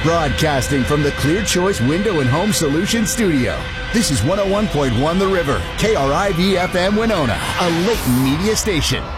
Broadcasting from the Clear Choice Window and Home Solutions studio. This is 101.1 The River, KRIV FM Winona, a Layton media station.